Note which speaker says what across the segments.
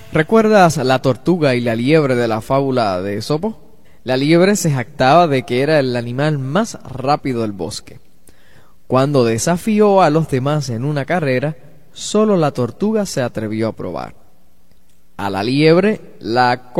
Speaker 1: ¿Recuerdas la tortuga y la liebre de la fábula de Esopo? La liebre se jactaba de que era el animal más rápido del bosque. Cuando desafió a los demás en una carrera, solo la tortuga se atrevió a probar. A la liebre la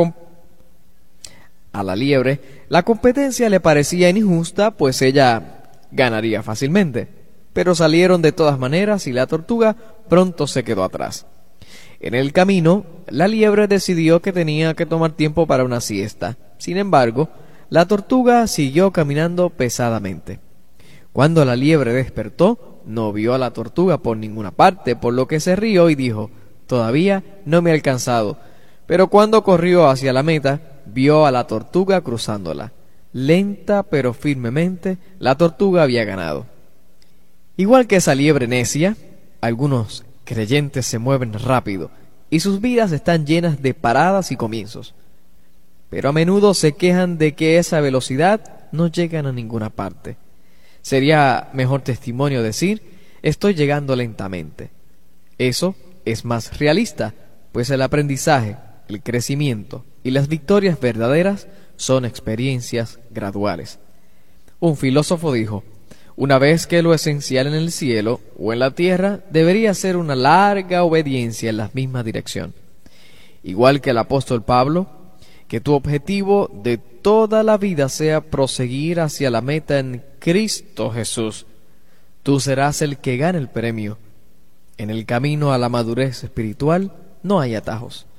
Speaker 1: competencia le parecía injusta, pues ella ganaría fácilmente. Pero salieron de todas maneras y la tortuga pronto se quedó atrás. En el camino, la liebre decidió que tenía que tomar tiempo para una siesta. Sin embargo, la tortuga siguió caminando pesadamente. Cuando la liebre despertó, no vio a la tortuga por ninguna parte, por lo que se rió y dijo: «Todavía no me ha alcanzado». Pero cuando corrió hacia la meta, vio a la tortuga cruzándola. Lenta pero firmemente, la tortuga había ganado. Igual que esa liebre necia, algunos creyentes se mueven rápido y sus vidas están llenas de paradas y comienzos. Pero a menudo se quejan de que esa velocidad no llegan a ninguna parte. Sería mejor testimonio decir: estoy llegando lentamente. Eso es más realista, pues el aprendizaje, el crecimiento y las victorias verdaderas son experiencias graduales. Un filósofo dijo: una vez que lo esencial en el cielo o en la tierra debería ser una larga obediencia en la misma dirección. Igual que el apóstol Pablo, que tu objetivo de toda la vida sea proseguir hacia la meta en Cristo Jesús. Tú serás el que gane el premio. En el camino a la madurez espiritual no hay atajos.